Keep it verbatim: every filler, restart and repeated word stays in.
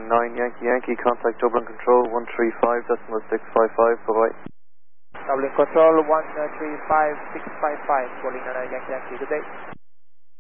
nine Yankee Yankee, contact Dublin Control one three five decimal six five five, bye bye. Dublin Control one three five six five five, calling nine Yankee Yankee, good day.